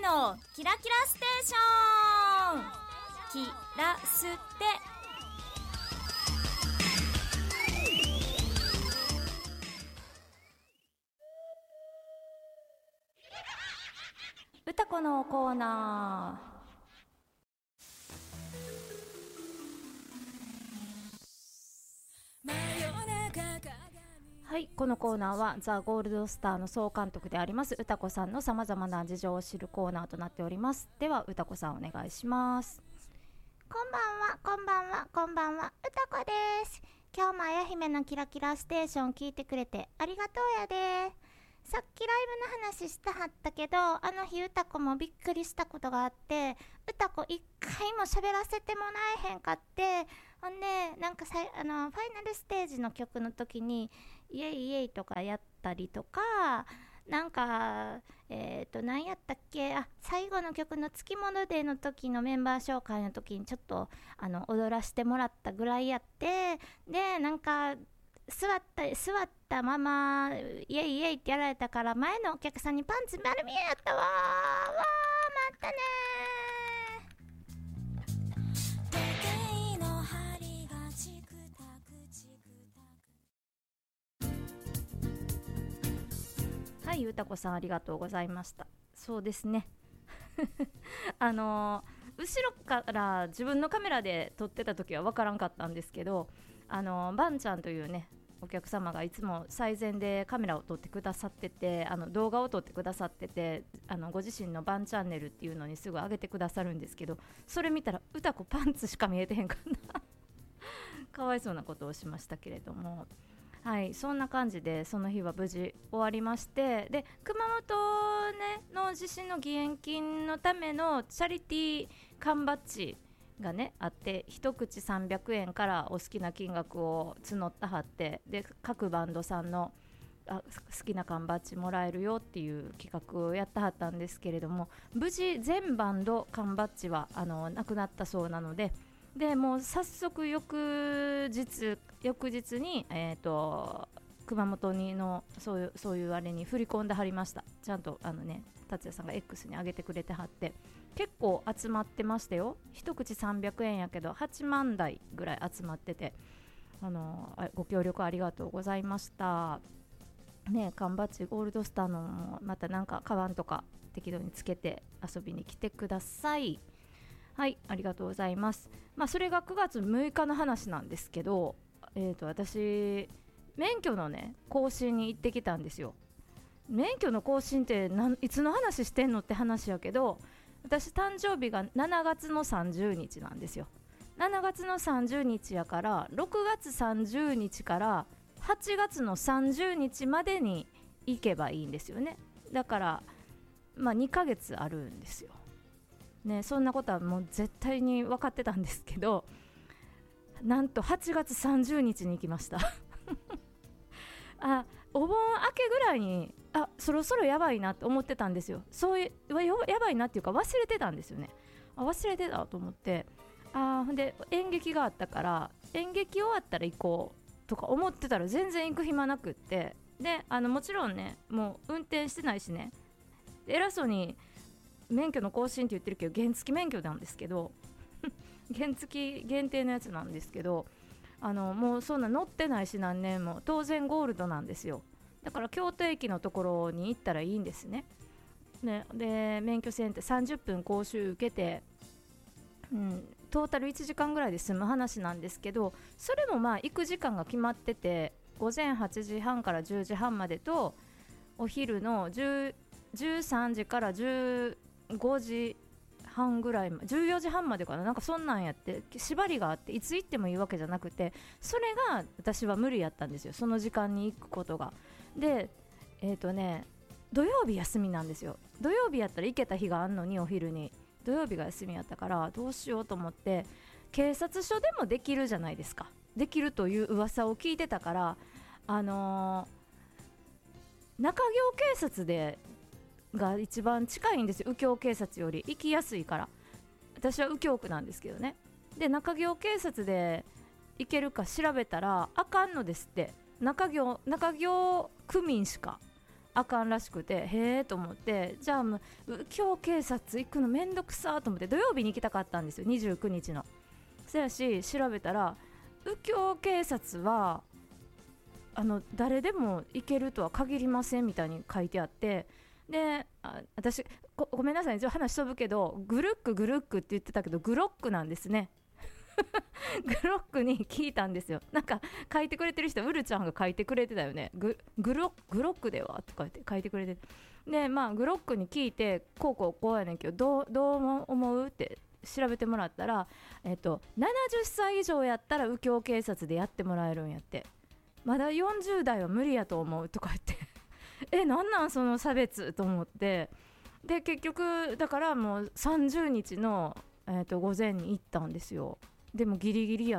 のキラキラステーション、キラステ。歌子のコーナー。はい、このコーナーはザ・ゴールドスターの総監督であります歌子さんのさまざまな事情を知るコーナーとなっております。では歌子さんお願いします。 こんばんは、こんばんは、こんばんは、歌子です。今日もあや姫のキラキラステーション聞いてくれてありがとうやで。さっきライブの話したはったけど、あの日歌子もびっくりしたことがあって、歌子一回も喋らせてもらえへんかって、ほんでなんかファイナルステージの曲の時にイエイイエイとかやったりとか、なんか何やったっけ、最後の曲の月物デーの時のメンバー紹介の時にちょっと踊らせてもらったぐらいやって、でなんか座ったままイエイイエイってやられたから、前のお客さんにパンツ丸見えやったわー。わー、待ったねー。はい、歌子さんありがとうございました。そうですね後ろから自分のカメラで撮ってた時は分からんかったんですけど、バンちゃんというねお客様がいつも最前でカメラを撮ってくださってて、動画を撮ってくださってて、ご自身のバンチャンネルっていうのにすぐ上げてくださるんですけど、それ見たら歌子パンツしか見えてへんかなかわいそうなことをしましたけれども、はい、そんな感じでその日は無事終わりまして、で熊本、の地震の義援金のためのチャリティー缶バッジがねあって、一口300円からお好きな金額を募ったはって、で各バンドさんの好きな缶バッジもらえるよっていう企画をやったはったんですけれども、無事全バンド缶バッジはなくなったそうなので、もう早速翌日に、熊本にのそういうあれに振り込んではりました。ちゃんと達也さんが X に上げてくれてはって、結構集まってましたよ。一口300円やけど8万台ぐらい集まってて、ご協力ありがとうございましたね。缶バッジゴールドスターのもまたなんかカバンとか適度につけて遊びに来てください。はい、ありがとうございます。それが9月6日の話なんですけど、私免許のね更新に行ってきたんですよ。免許の更新っていつの話してんのって話やけど、私誕生日が7月の30日なんですよ。7月の30日やから6月30日から8月の30日までに行けばいいんですよね。だから2ヶ月あるんですよね。そんなことはもう絶対に分かってたんですけど、なんと8月30日に行きましたお盆明けぐらいにそろそろやばいなって思ってたんですよ。そういうやばいなっていうか忘れてたんですよね。忘れてたと思って、ほんで演劇があったから演劇終わったら行こうとか思ってたら全然行く暇なくって、でもちろんねもう運転してないしね、偉そうに免許の更新って言ってるけど原付免許なんですけど原付限定のやつなんですけど、もうそんな乗ってないし何年も、当然ゴールドなんですよ。だから京都駅のところに行ったらいいんですね。で免許センター30分講習受けて、トータル1時間ぐらいで済む話なんですけど、それも行く時間が決まってて、午前8時半から10時半までと、お昼の13時から15時半ぐらい、14時半までかな、なんかそんなんやって、縛りがあっていつ行ってもいいわけじゃなくて、それが私は無理やったんですよ、その時間に行くことが。で土曜日休みなんですよ。土曜日やったら行けた日があんのに、お昼に土曜日が休みやったからどうしようと思って、警察署でもできるじゃないですか、できるという噂を聞いてたから、中京警察でが一番近いんですよ。右京警察より行きやすいから。私は右京区なんですけどね。で中京警察で行けるか調べたらあかんのですって。中京区民しかあかんらしくて、へーと思って、じゃあもう右京警察行くのめんどくさと思って、土曜日に行きたかったんですよ、29日の。そやし調べたら、右京警察は誰でも行けるとは限りませんみたいに書いてあって、で私 ごめんなさい、一応話飛ぶけど、グルックって言ってたけどグロックなんですね。グロックに聞いたんですよ。なんか書いてくれてる人、ウルちゃんが書いてくれてたよね。グロックではとか言って書いてくれて、でまあグロックに聞いて、こうやねんけど、どう思うって調べてもらったら、70歳以上やったら右京警察でやってもらえるんやって。まだ40代は無理やと思うとか言ってなんその差別と思って、で結局だからもう30日の、午前に行ったんですよ。でもギリギリやって、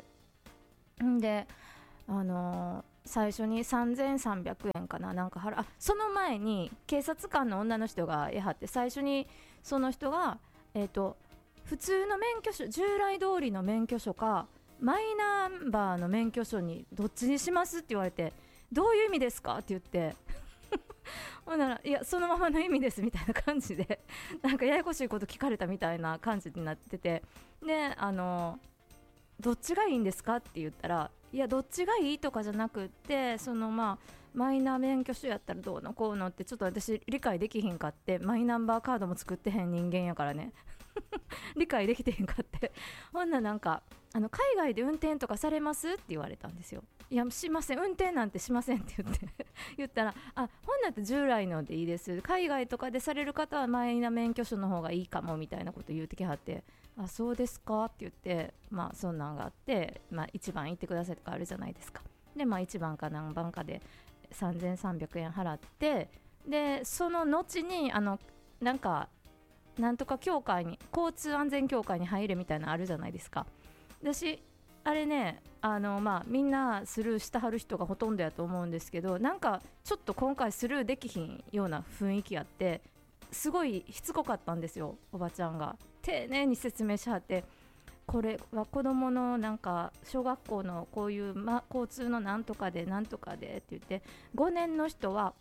んで最初に3300円かな、なんかその前に警察官の女の人がやはって、最初にその人が普通の免許証、従来通りの免許証かマイナンバーの免許証にどっちにしますって言われて、どういう意味ですかって言ってほんなら、いやそのままの意味ですみたいな感じでなんかややこしいこと聞かれたみたいな感じになってて、でどっちがいいんですかって言ったら、いやどっちがいいとかじゃなくって、マイナ免許証やったらどうのこうのってちょっと私理解できひんかって、マイナンバーカードも作ってへん人間やからね理解できてへんかって、ほんななんか海外で運転とかされますって言われたんですよ。いやしません、運転なんてしませんって言ったら、ほんなって従来のでいいです、海外とかでされる方はマイナ免許証の方がいいかもみたいなこと言ってきはって、そうですかって言って、そんなんがあって、1番行ってくださいとかあるじゃないですか。で1番か何番かで3300円払って、でその後になんとか協会に、交通安全協会に入れみたいなのあるじゃないですか。私あれね、みんなスルーしてはる人がほとんどやと思うんですけど、なんかちょっと今回スルーできひんような雰囲気あって、すごいしつこかったんですよ。おばちゃんが丁寧に説明しはって、これは子供のなんか小学校のこういう、交通のなんとかでなんとかでって言って、5年の人は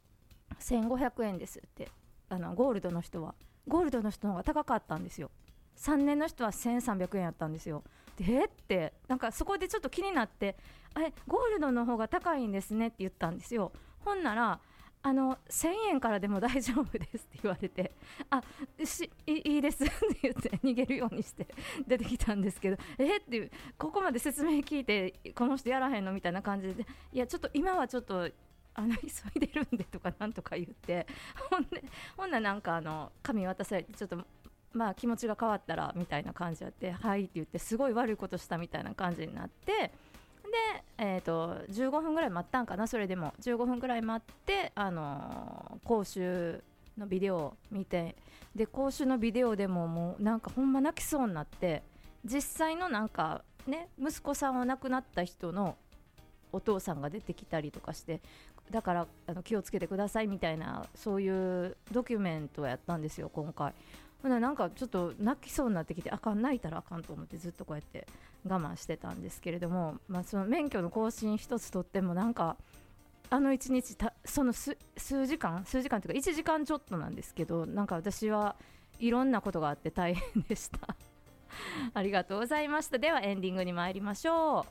1500円ですって、ゴールドの人の方が高かったんですよ。3年の人は1300円やったんですよ。でってなんかそこでちょっと気になって、ゴールドの方が高いんですねって言ったんですよ。ほんなら1000円からでも大丈夫ですって言われて、いいですって言って逃げるようにして出てきたんですけど、っていう、ここまで説明聞いてこの人やらへんのみたいな感じで、いやちょっと今はちょっと急いでるんでとかなんとか言って、ほんななんか紙渡されて、ちょっと気持ちが変わったらみたいな感じやって、はいって言って、すごい悪いことしたみたいな感じになって、で、15分ぐらい待ったんかな。それでも15分ぐらい待って、講習のビデオを見て、で講習のビデオでももうなんかほんま泣きそうになって、実際のなんかね、息子さんは亡くなった人のお父さんが出てきたりとかして、だから気をつけてくださいみたいな、そういうドキュメントをやったんですよ今回。なんかちょっと泣きそうになってきて、泣いたらあかんと思ってずっとこうやって我慢してたんですけれども、その免許の更新一つとってもなんか1日その数時間というか1時間ちょっとなんですけど、なんか私はいろんなことがあって大変でしたありがとうございました。ではエンディングに参りましょう。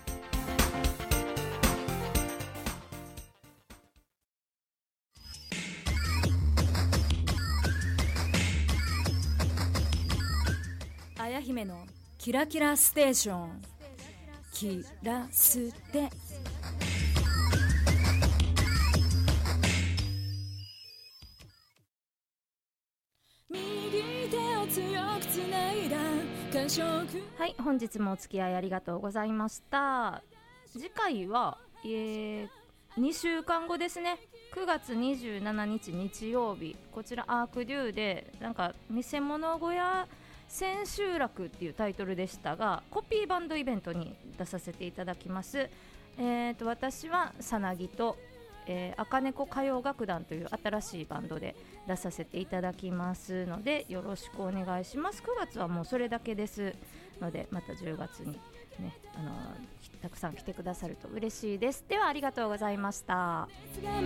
あや姫のキラキラステーション、キラステ。右手を強くつないだ感触。はい、本日もお付き合いありがとうございました。次回は、2週間後ですね。9月27日日曜日、こちらアークデューでなんか見せ物小屋千秋楽っていうタイトルでしたが、コピーバンドイベントに出させていただきます。私はさなぎと、赤猫歌謡楽団という新しいバンドで出させていただきますので、よろしくお願いします。9月はもうそれだけですので、また10月にね、たくさん来てくださると嬉しいです。ではありがとうございました。